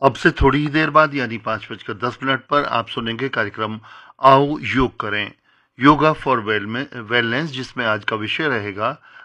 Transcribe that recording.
अब से थोड़ी ही देर बाद यानी 5:10 पर आप सुनेंगे कार्यक्रम आओ योग करें, योगा फॉर वेलनेस, जिसमें आज का विषय रहेगा